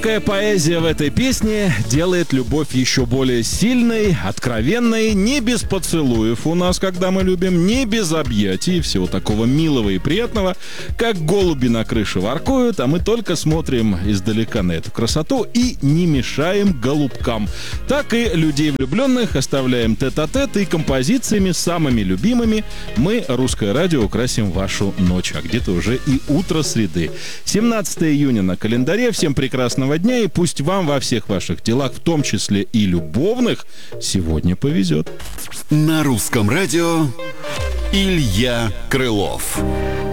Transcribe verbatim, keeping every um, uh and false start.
Какая поэзия в этой песне делает любовь еще более сильной, откровенной, не без поцелуев у нас, когда мы любим, не без объятий и всего такого милого и приятного, как голуби на крыше воркуют, а мы только смотрим издалека на эту красоту и не мешаем голубкам. Так и людей влюбленных оставляем тет-а-тет и композициями самыми любимыми мы, Русское радио, украсим вашу ночь, а где-то уже и утро среды. семнадцатое июня на календаре. Всем прекрасного дня, и пусть вам во всех ваших делах, в том числе и любовных, сегодня повезет. На Русском радио Илья Крылов.